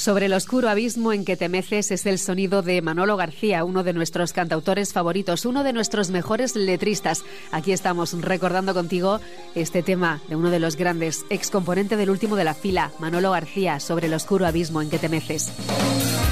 Sobre el oscuro abismo en que te meces es el sonido de Manolo García, uno de nuestros cantautores favoritos, uno de nuestros mejores letristas. Aquí estamos recordando contigo este tema de uno de los grandes, excomponente del último de la fila, Manolo García, Sobre el oscuro abismo en que te meces.